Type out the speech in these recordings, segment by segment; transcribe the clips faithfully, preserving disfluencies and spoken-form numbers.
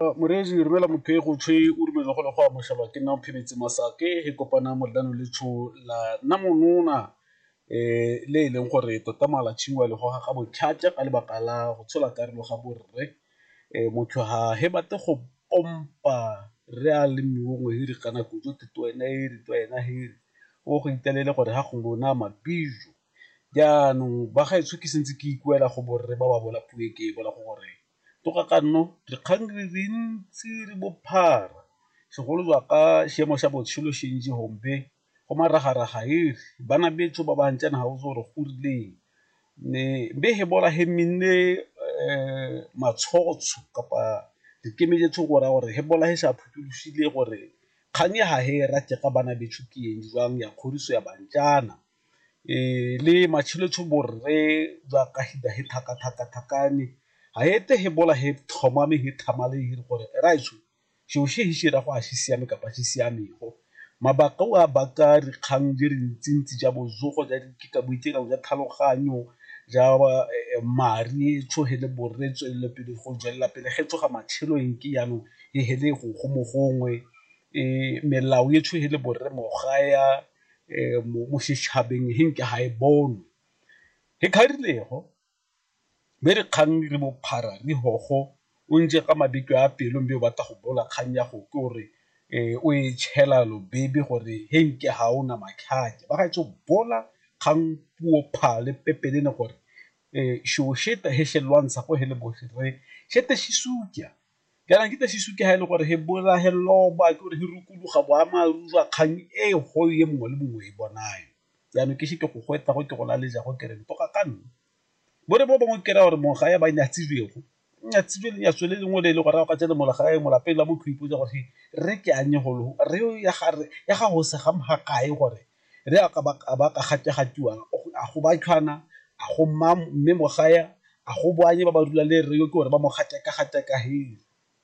Morezi re mela motho e go tshwe o rumele go le go amogelwa ke nna phemetse masake he kopana molelano le tsho la nna monona eh le e leng gore tota malatšhingwa le go ga botlhatša ka lebaka la go tshola karolo ga borre eh motho ha he bate go pompa re a le mmongwe hiri kana go tso tito ena hiri to ena hiri o go itelele gore ha go bona mapijo jaanong ba ga e ke sentse ke ikuela go borre ba ba bola puo ke bola go gore toka ka nno dikgang di dintsi re bophara segolo jwa ka seemo sa botshelo šentši hompe go maragaraga ere bana betso ba bantšana ga o tse gore go rileng ne be he bola he minne um matshotsho kapa dikemeletso gore gore he bola he sa phutholosile gore kgang ya ga he rate ka bana betso ke eng jwang ya kgodiso ya bantšana um le matšheletso borre jwa ka hida he thaka-thaka-thakane ga ete he bola he thomame he thamale hire gore raitso seo se he šera go a se siame kapa se siamego mabaka o a baka dikgang di re ntsi-ntsi ja bozogo ja ke ka boitekanyo ja tlhaloganyo ja mari e tshogele borre tswelele pele go tswelela pele ge tsoga matshelo eng ke yaanong e hele go go mo gongwe um melao e tshogele borre mogaya um mo setšhabeng he nke ga e bonwe he kgarilego be re kgang re bophara re hogo o ntse ka mabitso a pelo mme o batla go bola kgang ya go ke gore um o e tšhela lobebe gore he nke ga ona matlhatše ba gaetso bola kgang puo phale pepelene gore um seo šeta he se lwantsha go hele bosere šete se sukya jaanong ke te se sukya ga e le gore he bola he loba ke gore he rukuluga boammaaruri jwa kgang e go ye mongwe le mongwe e bonayo jaanong ke se ke go gweta go ke go laletša go kere ntoka ka nna bore bo bangwe ke ra gore mogaya ba nyatsibego nyatsibele nyatso le lengwe le e le gore ga ka tsena molagae molapeng la motho ipotsa gore re ke anye golo re ya ga go se ga mhakae gore re a ka ba ka gategatiwa a go ba tshwana a go mma mme mogaya a go boanye ba ba dula le re yo ke gore ba mo gateka-gateka hele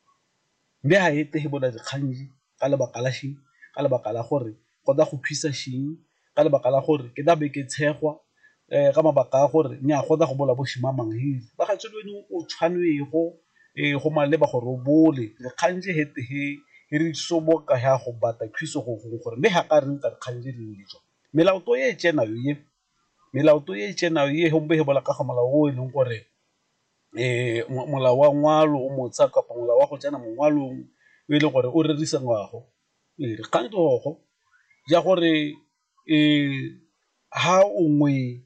mme ga ete he bona dikgangdi ka lebaka la sheng ka lebaka la gore go da go phisa sheng ka lebaka la gore ke da be ke tshegwa um ka mabaka a gore nya go da go bola bo shimamang hele ba ga tswe le o tshwanwego um go maleba gore o bole dikgangdi hete he re soboka ya go bata thuso go go gore mme ga ka reng ka dikgangdi di letswa melaoto e tsenayo ye melaoto e tsenayo ye hombe he bola ka ga molao o e leng gore um molao wa ngwalo o motsa kapa molao wa go tsena mongwalong o e le gore o rerisa ngwago ee dikgang togo ja gore um ha o ngwe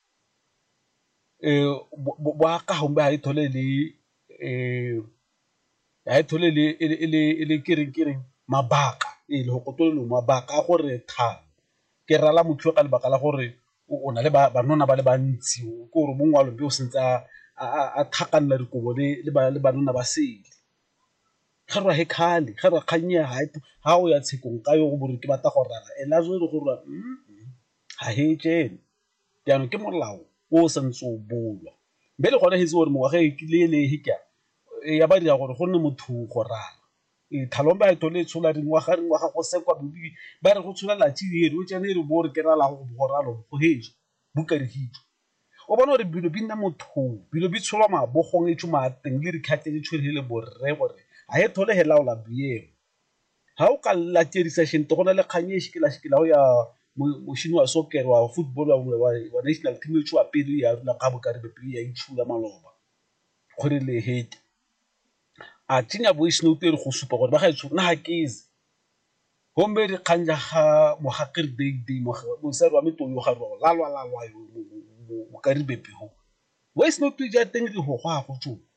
um bo aka hombe ha e thole le um ha e thole le e le kereng-kereng mabaka e le go kotolelo mabaka a gore thang ke rala motho ka lebaka la gore o na le banona ba le bantsi ke gore mo ngwalong be o sentse a thakanela dikobo le banona ba sele ge re he khale ge re kgannye ha o ya tshekong ka yo go bore ke batla go rala ela zo le gore ha he tsene jaanong ke molao o santse o bolwa mme le gona hetse gore mongwaga e kile le hika ya ba dira gore go nne motho go rala e thalomba e tole tshola dingwaga dingwaga go sekwa bobi ba re go tshola latsi ere o tsene re bo re ke rala go go ralo go hejo buka di hitso o bona gore bilo binna motho bilo bi tsholwa mabogong e tsoma teng le re khatle di tshwele borre gore a e thole he laola biemo ha o ka la tšerisa shente go na le kganye e shikela shikela o ya mošini wa soccer wa football wa national team e tswa pele ya rula ka bokare be pele ya itshula maloba gore le hate a tsenya voice note re go supa gore ba ga itshona ha keze hombe re kganja ga mogakere day day mo sa rwa metoyo ga rwa la lwa la lwa yo mo ka ribepe ho voice note ja teng re ho gwa go tsho